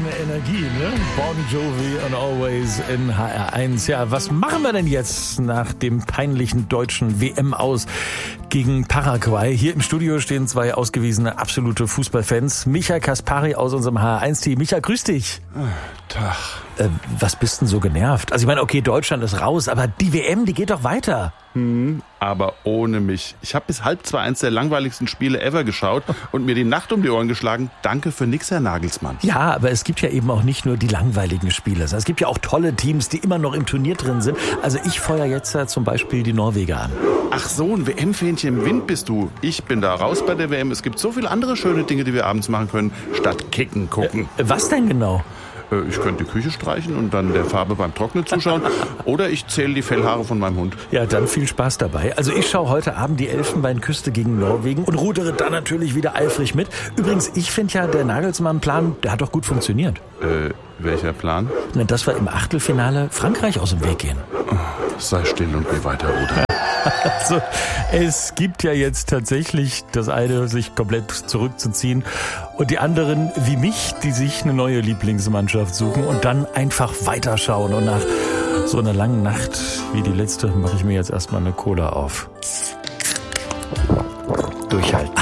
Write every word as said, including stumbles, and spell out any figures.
eine Energie, ne? Bon Jovi and Always in H R eins. Ja, was machen wir denn jetzt nach dem peinlichen deutschen W M-Aus gegen Paraguay? Hier im Studio stehen zwei ausgewiesene absolute Fußballfans. Micha Kaspari aus unserem H R eins-Team. Micha, grüß dich. Tag. Äh, was bist denn so genervt? Also ich meine, okay, Deutschland ist raus, aber die W M, die geht doch weiter. Hm, aber ohne mich. Ich habe bis halb zwei eins der langweiligsten Spiele ever geschaut und mir die Nacht um die Ohren geschlagen. Danke für nix, Herr Nagelsmann. Ja, aber es gibt ja eben auch nicht nur die langweiligen Spiele. Es gibt ja auch tolle Teams, die immer noch im Turnier drin sind. Also ich feuer jetzt ja zum Beispiel die Norweger an. Ach so, ein W M-Fähnchen im Wind bist du. Ich bin da raus bei der W M. Es gibt so viele andere schöne Dinge, die wir abends machen können, statt kicken gucken. Äh, was denn genau? Ich könnte die Küche streichen und dann der Farbe beim Trocknen zuschauen. Oder ich zähle die Fellhaare von meinem Hund. Ja, dann viel Spaß dabei. Also ich schaue heute Abend die Elfenbeinküste gegen Norwegen und rudere dann natürlich wieder eifrig mit. Übrigens, ich finde ja, der Nagelsmann-Plan, der hat doch gut funktioniert. Äh, welcher Plan? Na, dass wir im Achtelfinale Frankreich aus dem Weg gehen. Oh, sei still und geh weiter, Rudolf. Also, es gibt ja jetzt tatsächlich das eine, sich komplett zurückzuziehen und die anderen, wie mich, die sich eine neue Lieblingsmannschaft suchen und dann einfach weiterschauen. Und nach so einer langen Nacht wie die letzte mache ich mir jetzt erstmal eine Cola auf. Durchhalten.